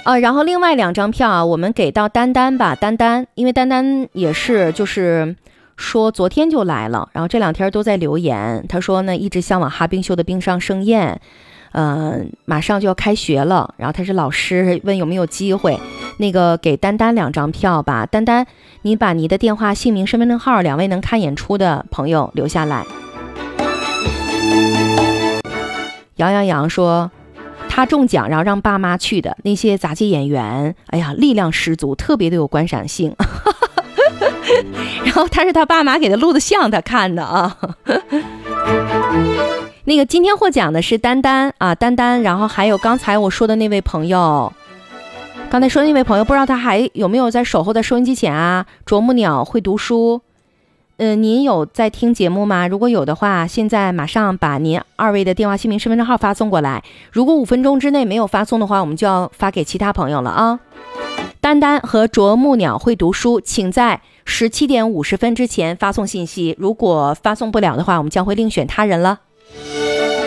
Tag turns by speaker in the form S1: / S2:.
S1: 然后另外2张票啊，我们给到丹丹吧，丹丹，因为丹丹也是就是说昨天就来了，然后这2天都在留言，他说呢一直向往哈冰秀的冰上盛宴，马上就要开学了，然后他是老师，问有没有机会，那个给丹丹2张票吧，丹丹，你把你的电话、姓名、身份证号，2位能看演出的朋友留下来。杨洋洋说他中奖，然后让爸妈去的那些杂技演员，哎呀，力量十足，特别的有观赏性。然后他是他爸妈给他录的像，他看的啊。那个今天获奖的是丹丹啊，丹丹，然后还有刚才我说的那位朋友，不知道他还有没有在守候在收音机前啊？啄木鸟会读书，您有在听节目吗？如果有的话，现在马上把您2位的电话、姓名、身份证号发送过来。如果5分钟之内没有发送的话，我们就要发给其他朋友了啊。丹丹和啄木鸟会读书，请在17点50分之前发送信息。如果发送不了的话，我们将会另选他人了。